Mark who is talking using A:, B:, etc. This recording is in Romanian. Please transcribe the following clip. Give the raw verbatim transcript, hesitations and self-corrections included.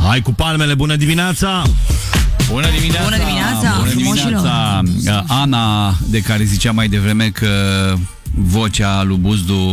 A: Hai cu palmele, bună dimineața!
B: Bună dimineața!
C: Bună dimineața!
B: Bună dimineața! Ana, de care zicea mai devreme că vocea lui Buzdu